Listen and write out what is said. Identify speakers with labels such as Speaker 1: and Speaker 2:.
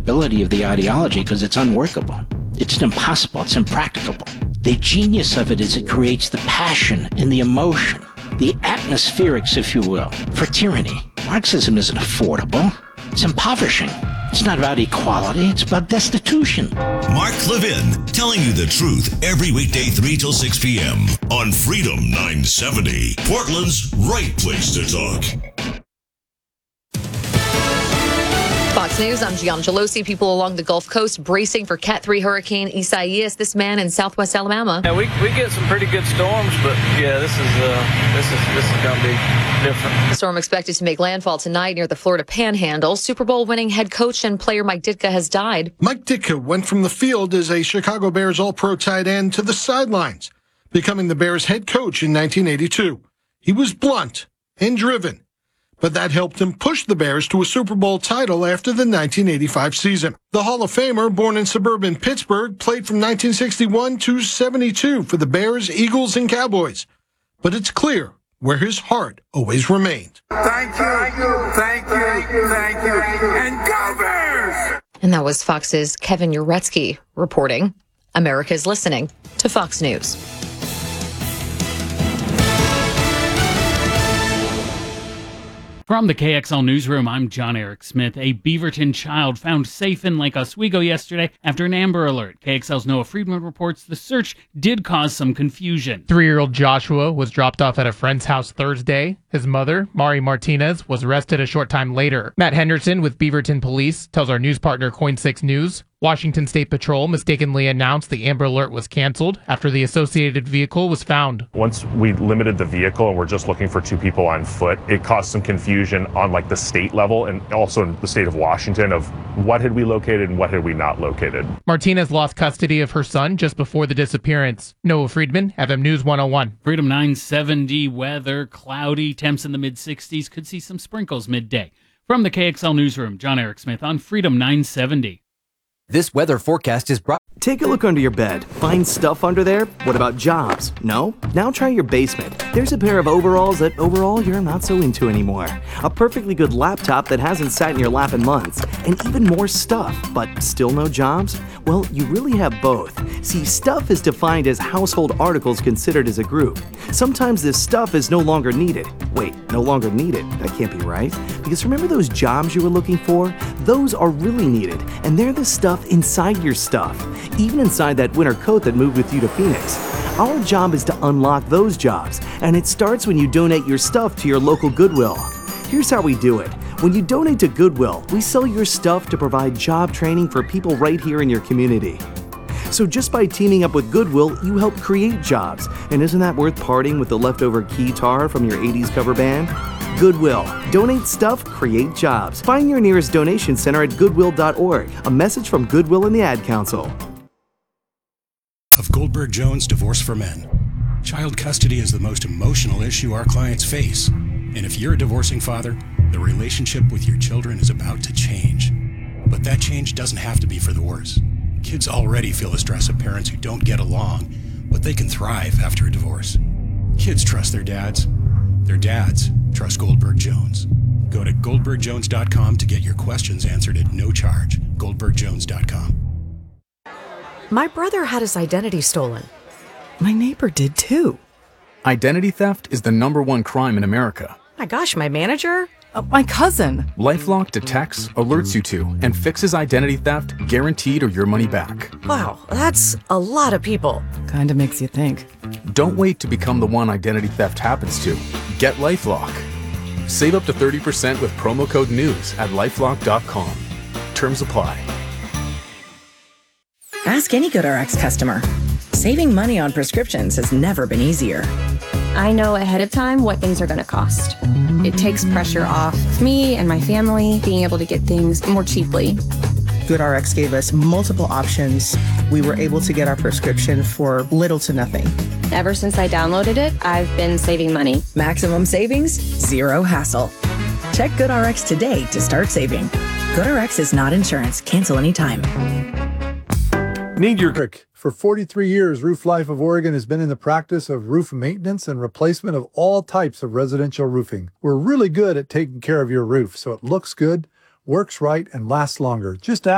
Speaker 1: viability of the ideology because it's unworkable. It's impossible. It's impracticable. The genius of it is it creates the passion and the emotion, the atmospherics, if you will, for tyranny. Marxism isn't affordable. It's impoverishing. It's not about equality. It's about destitution.
Speaker 2: Mark Levin, telling you the truth every weekday 3 till 6 p.m. on Freedom 970, Portland's right place to talk.
Speaker 3: Fox News, I'm Gianna Gelosi. People along the Gulf Coast bracing for Cat 3 Hurricane Isaias. This man in southwest Alabama.
Speaker 4: Yeah, we get some pretty good storms, but yeah, this is going to be different.
Speaker 3: The storm expected to make landfall tonight near the Florida Panhandle. Super Bowl winning head coach and player Mike Ditka has died.
Speaker 5: Mike Ditka went from the field as a Chicago Bears All-Pro tight end to the sidelines, becoming the Bears head coach in 1982. He was blunt and driven, but that helped him push the Bears to a Super Bowl title after the 1985 season. The Hall of Famer, born in suburban Pittsburgh, played from 1961 to 72 for the Bears, Eagles, and Cowboys. But it's clear where his heart always remained.
Speaker 6: Thank you, and go Bears!
Speaker 3: And that was Fox's Kevin Uretsky reporting. America's listening to Fox News.
Speaker 7: From the KXL Newsroom, I'm John Eric Smith. A Beaverton child found safe in Lake Oswego yesterday after an Amber Alert. KXL's Noah Friedman reports the search did cause some confusion.
Speaker 8: 3-year-old Joshua was dropped off at a friend's house Thursday. His mother, Mari Martinez, was arrested a short time later. Matt Henderson with Beaverton Police tells our news partner Coin 6 News, Washington State Patrol mistakenly announced the Amber Alert was canceled after the associated vehicle was found.
Speaker 9: Once we limited the vehicle and we're just looking for 2 people on foot, it caused some confusion on the state level and also in the state of Washington of what had we located and what had we not located.
Speaker 8: Martinez lost custody of her son just before the disappearance. Noah Friedman, FM News 101.
Speaker 7: Freedom 970 weather, cloudy, temps in the mid-60s. Could see some sprinkles midday. From the KXL Newsroom, John Eric Smith on Freedom 970.
Speaker 10: This weather forecast is brought. Take a look under your bed. Find stuff under there? What about jobs? No? Now try your basement. There's a pair of overalls that overall you're not so into anymore. A perfectly good laptop that hasn't sat in your lap in months. And even more stuff, but still no jobs? Well, you really have both. See, stuff is defined as household articles considered as a group. Sometimes this stuff is no longer needed. Wait, no longer needed? That can't be right. Because remember those jobs you were looking for? Those are really needed, and they're the stuff inside your stuff. Even inside that winter coat that moved with you to Phoenix. Our job is to unlock those jobs, and it starts when you donate your stuff to your local Goodwill. Here's how we do it. When you donate to Goodwill, we sell your stuff to provide job training for people right here in your community. So just by teaming up with Goodwill, you help create jobs. And isn't that worth parting with the leftover keytar from your 80s cover band? Goodwill. Donate stuff, create jobs. Find your nearest donation center at goodwill.org. A message from Goodwill and the Ad Council.
Speaker 11: Of Goldberg Jones Divorce for Men. Child custody is the most emotional issue our clients face. And if you're a divorcing father, the relationship with your children is about to change. But that change doesn't have to be for the worse. Kids already feel the stress of parents who don't get along, but they can thrive after a divorce. Kids trust their dads. Their dads trust Goldberg Jones. Go to goldbergjones.com to get your questions answered at no charge. goldbergjones.com.
Speaker 12: My brother had his identity stolen. My neighbor did too.
Speaker 13: Identity theft is the #1 crime in America.
Speaker 12: My gosh, my manager? My cousin.
Speaker 13: LifeLock detects, alerts you to, and fixes identity theft guaranteed or your money back.
Speaker 12: Wow, that's a lot of people. Kinda makes you think.
Speaker 13: Don't wait to become the one identity theft happens to. Get LifeLock. Save up to 30% with promo code NEWS at lifelock.com. Terms apply.
Speaker 14: Ask any GoodRx customer. Saving money on prescriptions has never been easier.
Speaker 15: I know ahead of time what things are going to cost. It takes pressure off me and my family being able to get things more cheaply.
Speaker 16: GoodRx gave us multiple options. We were able to get our prescription for little to nothing.
Speaker 15: Ever since I downloaded it, I've been saving money.
Speaker 14: Maximum savings, zero hassle. Check GoodRx today to start saving. GoodRx is not insurance. Cancel anytime.
Speaker 17: Need your trick. For 43 years, Roof Life of Oregon has been in the practice of roof maintenance and replacement of all types of residential roofing. We're really good at taking care of your roof so it looks good, works right, and lasts longer. Just ask